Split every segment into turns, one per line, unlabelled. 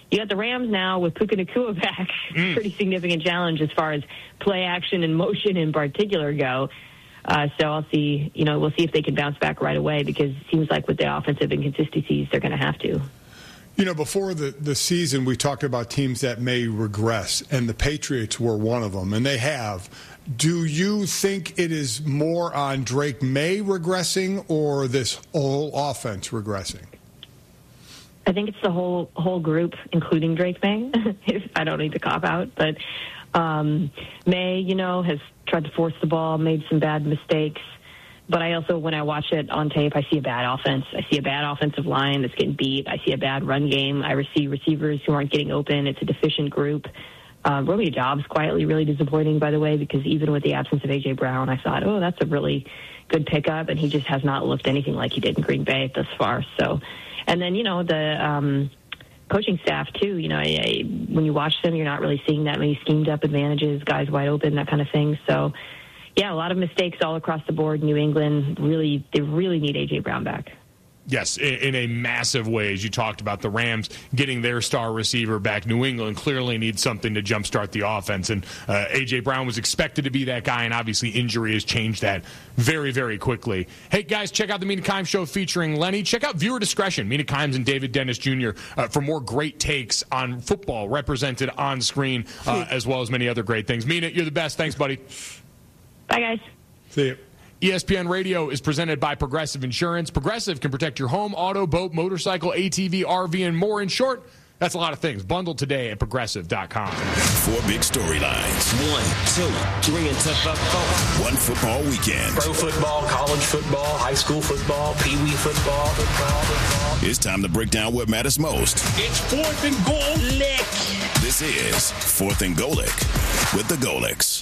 you got the Rams now with Puka Nacua back. Pretty significant challenge as far as play action and motion in particular go. So I'll see, we'll see if they can bounce back right away, because it seems like with the offensive inconsistencies, they're going to have to.
Before the season, we talked about teams that may regress, and the Patriots were one of them, and they have. Do you think it is more on Drake May regressing or this whole offense regressing?
I think it's the whole group, including Drake May. I don't need to cop out, but May, has tried to force the ball, made some bad mistakes. But I also, when I watch it on tape, I see a bad offense. I see a bad offensive line that's getting beat. I see a bad run game. I see receivers who aren't getting open. It's a deficient group. Romeo Doubs quietly really disappointing, by the way, because even with the absence of A.J. Brown, I thought, that's a really good pickup, and he just has not looked anything like he did in Green Bay thus far. So, and then, the coaching staff, too, when you watch them, you're not really seeing that many schemed-up advantages, guys wide open, that kind of thing. So, yeah, a lot of mistakes all across the board. New England, they really need A.J. Brown back.
Yes, in a massive way, as you talked about, the Rams getting their star receiver back. New England clearly needs something to jumpstart the offense, and A.J. Brown was expected to be that guy, and obviously injury has changed that very, very quickly. Hey, guys, check out the Mina Kimes Show featuring Lenny. Check out Viewer Discretion, Mina Kimes and David Dennis Jr., for more great takes on football represented on screen, as well as many other great things. Mina, you're the best. Thanks, buddy.
Bye, guys.
See you.
ESPN Radio is presented by Progressive Insurance. Progressive can protect your home, auto, boat, motorcycle, ATV, RV, and more. In short, that's a lot of things. Bundle today at Progressive.com.
4 big storylines.
1, 2, 3, and 4.
One football weekend.
Pro football, college football, high school football, pee-wee football.
It's time to break down what matters most.
It's 4th and Golic.
This is 4th and Golic with the Golics.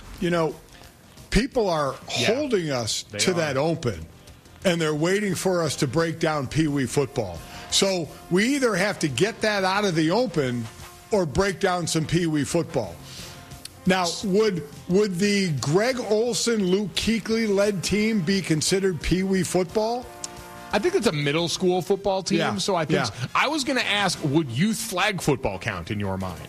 People are holding us to that open, and they're waiting for us to break down Pee Wee football. So we either have to get that out of the open or break down some Pee Wee football. Now, would the Greg Olson, Luke Kuechly-led team be considered Pee Wee football?
I think it's a middle school football team, so I think I was going to ask, would youth flag football count in your mind?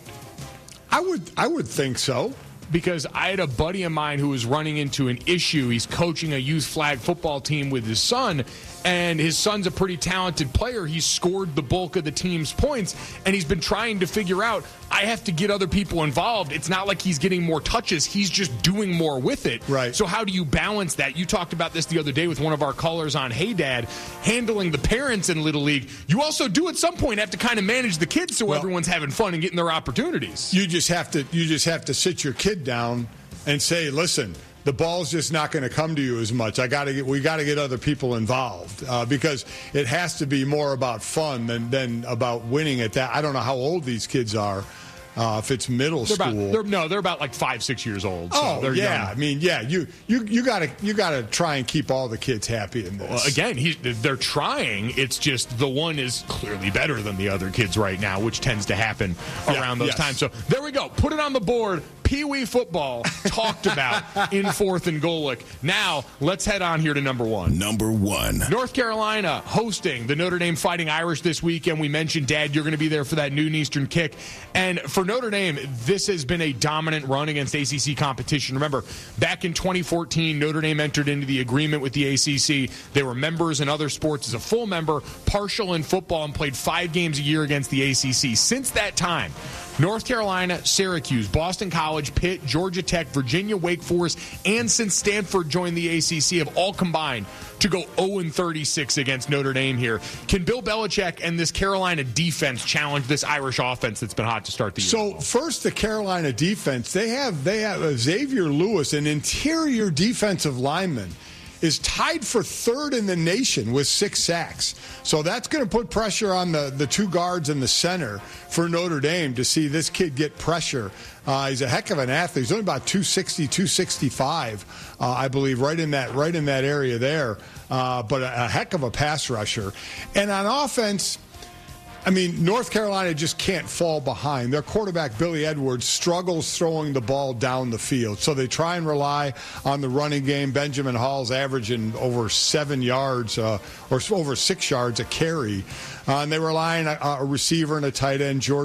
I would think so.
Because I had a buddy of mine who was running into an issue. He's coaching a youth flag football team with his son, and his son's a pretty talented player. He's scored the bulk of the team's points, and he's been trying to figure out, I have to get other people involved. It's not like he's getting more touches. He's just doing more with it.
Right.
So how do you balance that? You talked about this the other day with one of our callers on Hey Dad, handling the parents in Little League. You also do at some point have to kind of manage the kids so everyone's having fun and getting their opportunities.
You just have to sit your kid down and say, listen, the ball's just not going to come to you as much. We got to get other people involved because it has to be more about fun than about winning at that. I don't know how old these kids are. If it's middle school,
they're about like 5-6 years old. So they're young.
I mean, you gotta try and keep all the kids happy in this.
Well, again, they're trying. It's just the one is clearly better than the other kids right now, which tends to happen around those times. So there we go. Put it on the board. Pee Wee football talked about in 4th and Golic. Now let's head on here to number 1.
Number 1.
North Carolina hosting the Notre Dame Fighting Irish this weekend. We mentioned, Dad, you're going to be there for that noon Eastern kick. And for Notre Dame, this has been a dominant run against ACC competition. Remember, back in 2014, Notre Dame entered into the agreement with the ACC. They were members in other sports as a full member, partial in football, and played 5 games a year against the ACC. Since that time, North Carolina, Syracuse, Boston College, Pitt, Georgia Tech, Virginia, Wake Forest, and since Stanford joined the ACC have all combined to go 0-36 against Notre Dame here. Can Bill Belichick and this Carolina defense challenge this Irish offense that's been hot to start the year?
So first, the Carolina defense, they have Xavier Lewis, an interior defensive lineman, is tied for 3rd in the nation with 6 sacks. So that's going to put pressure on the 2 guards in the center for Notre Dame to see this kid get pressure. He's a heck of an athlete. He's only about 260, 265, I believe, right in that area there. But a heck of a pass rusher. And on offense, I mean, North Carolina just can't fall behind. Their quarterback, Billy Edwards, struggles throwing the ball down the field. So they try and rely on the running game. Benjamin Hall's averaging over 7 yards or over 6 yards a carry. And they rely on a receiver and a tight end, George